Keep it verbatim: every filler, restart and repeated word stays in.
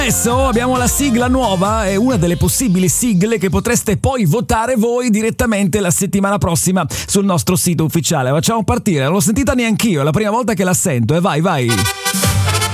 Adesso abbiamo la sigla nuova, è una delle possibili sigle che potreste poi votare voi direttamente la settimana prossima sul nostro sito ufficiale. Facciamo partire, non l'ho sentita neanch'io, è la prima volta che la sento e vai vai.